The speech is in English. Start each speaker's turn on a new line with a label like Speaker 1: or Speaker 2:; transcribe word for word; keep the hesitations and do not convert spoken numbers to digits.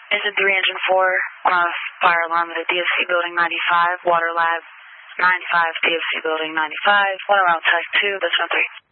Speaker 1: Is it three engine four, uh, fire alarm at a D F C building ninety-five, water lab ninety-five, D F C building ninety-five, one around tech two, that's one three.